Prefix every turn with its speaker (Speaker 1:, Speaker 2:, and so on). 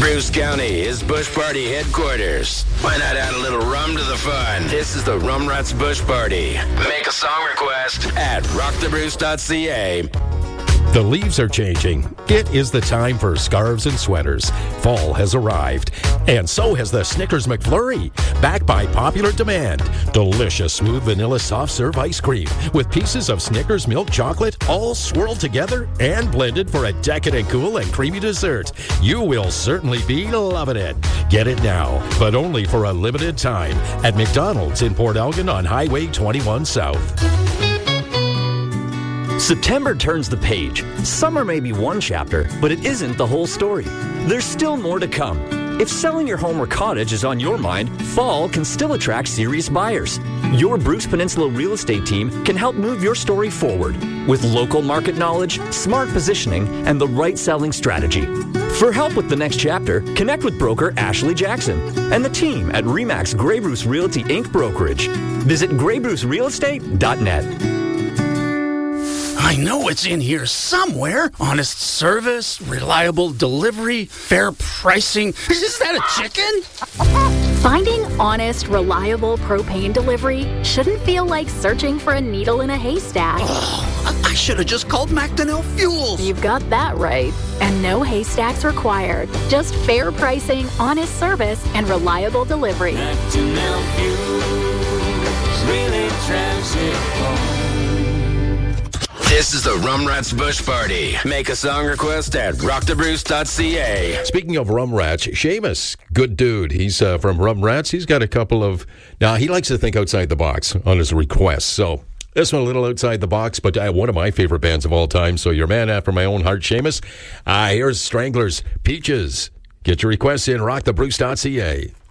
Speaker 1: Bruce County is Bush Party headquarters. Why not add a little rum to the fun? This is the Rum Rats Bush Party. Make a song request at rockthebruce.ca.
Speaker 2: The leaves are changing. It is the time for scarves and sweaters. Fall has arrived. And so has the Snickers McFlurry. Backed by popular demand. Delicious smooth vanilla soft serve ice cream with pieces of Snickers milk chocolate all swirled together and blended for a decadent cool and creamy dessert. You will certainly be loving it. Get it now, but only for a limited time at McDonald's in Port Elgin on Highway 21 South.
Speaker 3: September turns the page. Summer may be one chapter, but it isn't the whole story. There's still more to come. If selling your home or cottage is on your mind, fall can still attract serious buyers. Your Bruce Peninsula real estate team can help move your story forward with local market knowledge, smart positioning, and the right selling strategy. For help with the next chapter, connect with broker Ashley Jackson and the team at RE/MAX Grey Bruce Realty Inc. Brokerage. Visit graybrucerealestate.net.
Speaker 4: I know it's in here somewhere. Honest service, reliable delivery, fair pricing. Is that a chicken?
Speaker 5: Finding honest, reliable propane delivery shouldn't feel like searching for a needle in a haystack.
Speaker 4: Oh, I should have just called Macdonell Fuels.
Speaker 5: You've got that right. And no haystacks required. Just fair pricing, honest service, and reliable delivery.
Speaker 6: Macdonell Fuels really drives it home.
Speaker 1: This is the Rum Rats Bush Party. Make a song request at rockthebruce.ca.
Speaker 2: Speaking of Rum Rats, Seamus, good dude. He's from Rum Rats. He's got a couple of... Now, he likes to think outside the box on his requests. So this one a little outside the box, but one of my favorite bands of all time. So your man after my own heart, Seamus. Here's Stranglers, Peaches. Get your requests in rockthebruce.ca.